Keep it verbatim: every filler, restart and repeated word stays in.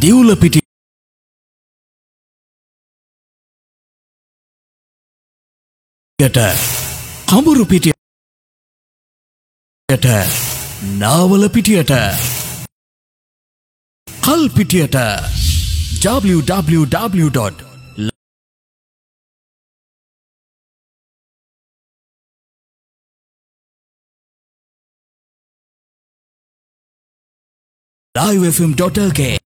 දිවුල පිටියට කඹුරු පිටියට නාවල පිටියට කල් පිටියට w w w dot live f m dot l k